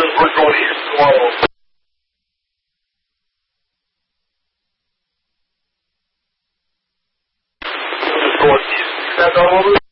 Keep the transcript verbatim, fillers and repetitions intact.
we're going east tomorrow. Just going east. Is that all over?